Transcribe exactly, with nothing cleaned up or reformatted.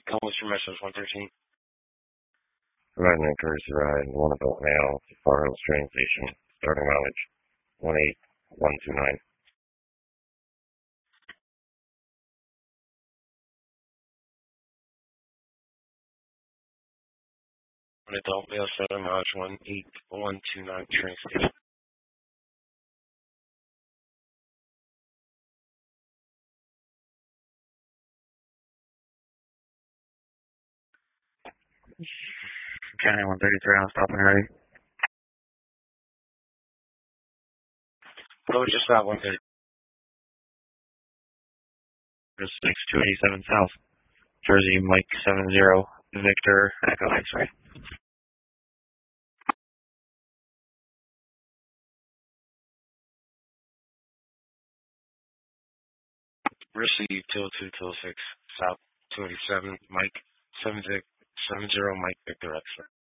Come with your message, one thirteen. Providing an courtesy ride, one adult male to Far Hills train station, starting mileage one eight one two nine. One adult male, starting mileage one eight one two nine, train station. County one thirty-three, I'm stopping ready. What was just that one thirty? six two eighty-seven South. Jersey, Mike seven zero, Victor, Echo X-ray. Receive two oh two, two oh six, South two eighty-seven, Mike seven zero, Mike Victor X-ray.